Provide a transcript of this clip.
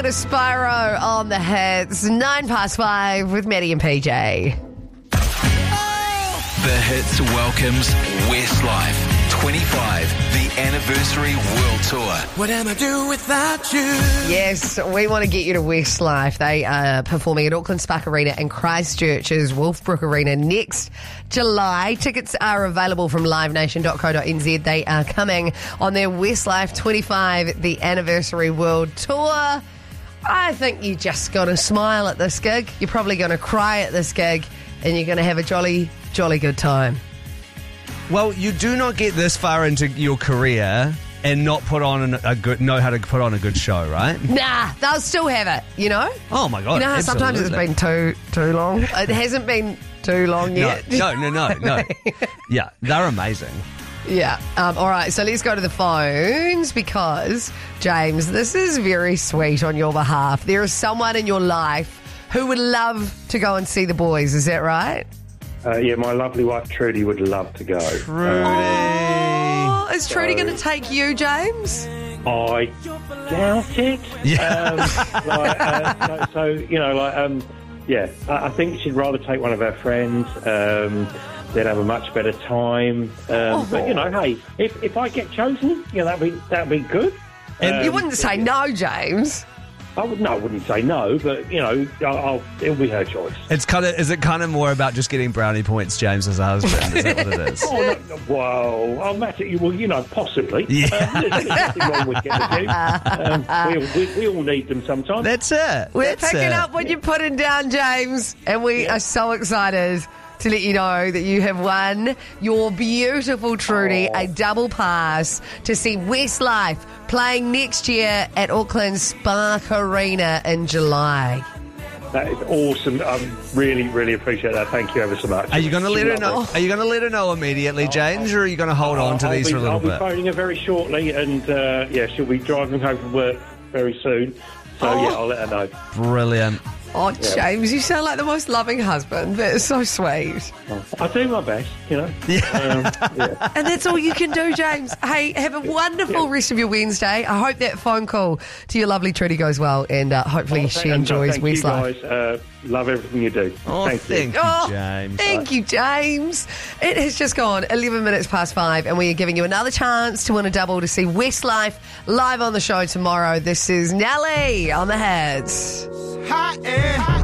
and Aspiro on the hits. 5:09 with Maddie and PJ. The Hits welcomes Westlife 25, the anniversary world tour. What am I doing without you? Yes, we want to get you to Westlife. They are performing at Auckland Spark Arena and Christchurch's Wolfbrook Arena next July. Tickets are available from livenation.co.nz. They are coming on their Westlife 25, the anniversary world tour. I think you're just going to smile at this gig. You're probably going to cry at this gig, and you're going to have a jolly good time. Well, you do not get this far into your career and not put on know how to put on a good show, right? Nah, they'll still have it, you know? Oh my God. You know how sometimes it's been too long? It hasn't been too long yet. No. Yeah, they're amazing. Yeah. All right, so let's go to the phones because, James, this is very sweet on your behalf. There is someone in your life who would love to go and see the boys. Is that right? Yeah, my lovely wife Trudy would love to go. Oh, is Trudy going to take you, James? I doubt it. Yeah. I think she'd rather take one of her friends. They'd have a much better time. But hey, if I get chosen, that'd be good. And you wouldn't say no, James. I wouldn't say no, but it'll be her choice. Is it kind of more about just getting brownie points, James, as a husband? Is that what it is? Possibly. Yeah. There's nothing wrong with getting a few. We all need them sometimes. That's it. We're picking up what you're putting down, James, and we are so excited to let you know that you have won your beautiful Trudy a double pass to see Westlife playing next year at Auckland Spark Arena in July. That is awesome. I really, really appreciate that. Thank you ever so much. Are you going to let her know? Are you going to let her know immediately, James, or are you going to hold on to these for a little bit? I'll be phoning her very shortly, and she'll be driving home from work very soon. So I'll let her know. Brilliant. Oh, James, you sound like the most loving husband. That is so sweet. I do my best, Yeah. And that's all you can do, James. Hey, have a wonderful rest of your Wednesday. I hope that phone call to your lovely Trudy goes well, and hopefully she enjoys Westlife. You guys love everything you do. Thank you, James. Thank you, James. It has just gone 5:11, and we are giving you another chance to win a double to see Westlife live on the show tomorrow. This is Nelly on the Heads. Hot air.